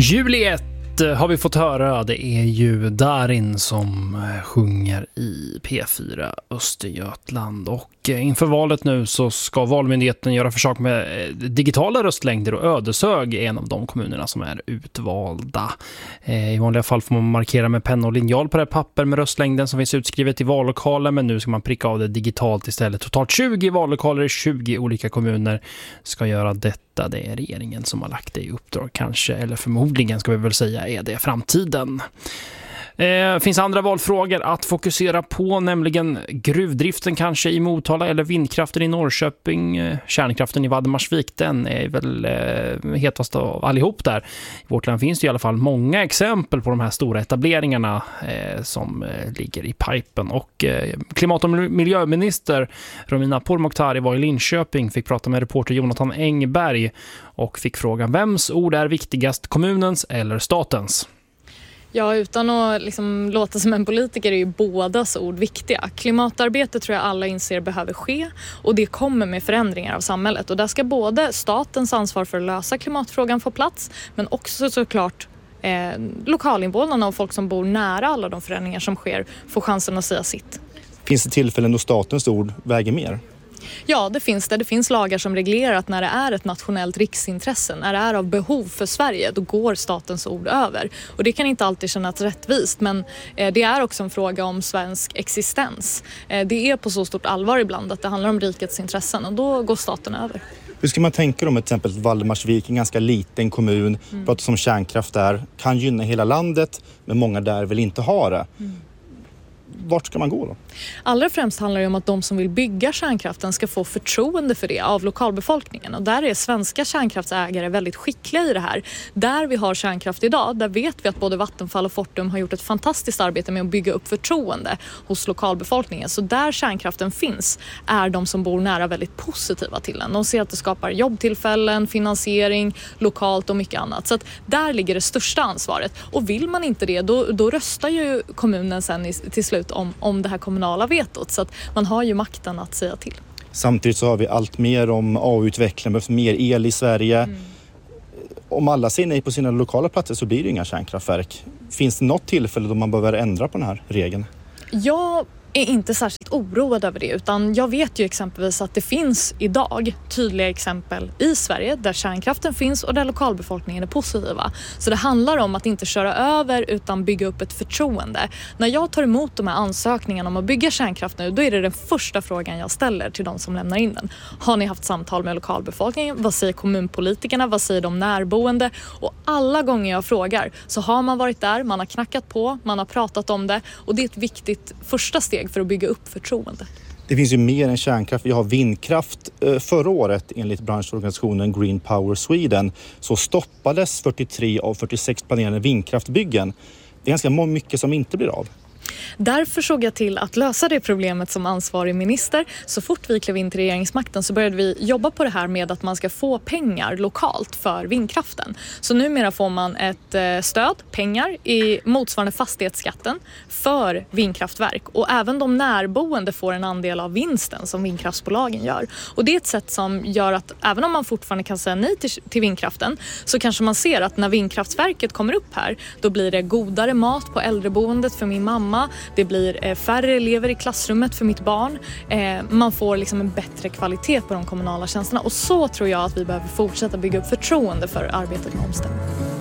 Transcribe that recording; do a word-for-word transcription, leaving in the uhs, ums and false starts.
Juliet har vi fått höra. Det är ju Darin som sjunger i P fyra Östergötland. Och inför valet nu så ska Valmyndigheten göra försök med digitala röstlängder, och Ödeshög är en av de kommunerna som är utvalda. I vanliga fall får man markera med penna och linjal på det papper med röstlängden som finns utskrivet i vallokalen, men nu ska man pricka av det digitalt istället. Totalt tjugo vallokaler i tjugo olika kommuner ska göra detta. Det är regeringen som har lagt det i uppdrag, kanske, eller förmodligen ska vi väl säga är det framtiden. Det eh, finns andra valfrågor att fokusera på, nämligen gruvdriften kanske i Motala eller vindkraften i Norrköping. Eh, kärnkraften i Valdemarsvik, den är väl eh, hetast av allihop där. I vårt land finns det i alla fall många exempel på de här stora etableringarna eh, som eh, ligger i pipen. Och eh, klimat- och miljöminister Romina Pourmokhtari var i Linköping, fick prata med reporter Jonathan Engberg och fick frågan: vems ord är viktigast, kommunens eller statens? Ja, utan att liksom låta som en politiker är ju bådas ord viktiga. Klimatarbetet tror jag alla inser behöver ske, och det kommer med förändringar av samhället. Och där ska både statens ansvar för att lösa klimatfrågan få plats, men också såklart eh, lokalinvånarna och folk som bor nära alla de förändringar som sker får chansen att säga sitt. Finns det tillfällen då statens ord väger mer? Ja, det finns det. Det finns lagar som reglerar att när det är ett nationellt riksintresse, när det är av behov för Sverige, då går statens ord över. Och det kan inte alltid kännas rättvist, men eh, det är också en fråga om svensk existens. Eh, det är på så stort allvar ibland att det handlar om rikets intressen, och då går staten över. Hur ska man tänka om till exempel Valdemarsvik, en ganska liten kommun, mm. pratar som kärnkraft där, kan gynna hela landet, men många där vill inte ha det. Mm. Vart ska man gå då? Allra främst handlar det om att de som vill bygga kärnkraften ska få förtroende för det av lokalbefolkningen. Och där är svenska kärnkraftsägare väldigt skickliga i det här. Där vi har kärnkraft idag, där vet vi att både Vattenfall och Fortum har gjort ett fantastiskt arbete med att bygga upp förtroende hos lokalbefolkningen. Så där kärnkraften finns är de som bor nära väldigt positiva till den. De ser att det skapar jobbtillfällen, finansiering, lokalt och mycket annat. Så att där ligger det största ansvaret. Och vill man inte det, då, då röstar ju kommunen sen i, till slut om, om det här kommunala vetot, så att man har ju makten att säga till. Samtidigt så har vi allt mer om A U-utveckling, behövs mer el i Sverige. Mm. Om alla säger nej på sina lokala platser så blir det inga kärnkraftverk. Finns det något tillfälle då man behöver ändra på den här regeln? Ja, är inte särskilt oroad över det, utan jag vet ju exempelvis att det finns idag tydliga exempel i Sverige där kärnkraften finns och där lokalbefolkningen är positiva. Så det handlar om att inte köra över utan bygga upp ett förtroende. När jag tar emot de här ansökningarna om att bygga kärnkraft nu, då är det den första frågan jag ställer till de som lämnar in den. Har ni haft samtal med lokalbefolkningen? Vad säger kommunpolitikerna? Vad säger de närboende? Och alla gånger jag frågar så har man varit där, man har knackat på, man har pratat om det, och det är ett viktigt första steg för att bygga upp förtroende. Det finns ju mer än kärnkraft. Vi har vindkraft. Förra året, enligt branschorganisationen Green Power Sweden, så stoppades fyrtiotre av fyrtiosex planerade vindkraftbyggen. Det är ganska mycket som inte blir av. Därför såg jag till att lösa det problemet som ansvarig minister. Så fort vi klev in till regeringsmakten så började vi jobba på det här med att man ska få pengar lokalt för vindkraften. Så numera får man ett stöd, pengar, i motsvarande fastighetsskatten för vindkraftverk. Och även de närboende får en andel av vinsten som vindkraftsbolagen gör. Och det är ett sätt som gör att även om man fortfarande kan säga nej till, till vindkraften, så kanske man ser att när vindkraftverket kommer upp här, då blir det godare mat på äldreboendet för min mamma. Det blir färre elever i klassrummet för mitt barn. Man får liksom en bättre kvalitet på de kommunala tjänsterna. Och så tror jag att vi behöver fortsätta bygga upp förtroende för arbetet med omställning.